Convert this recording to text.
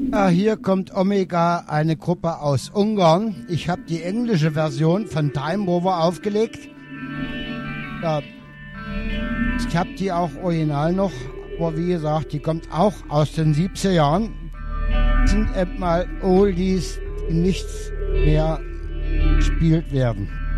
Hier kommt Omega, eine Gruppe aus Ungarn. Ich habe die englische Version von Time Rover aufgelegt. Ja, ich habe die auch original noch, aber wie gesagt, die kommt auch aus den 70er Jahren. Das sind mal Oldies, die nichts mehr gespielt werden.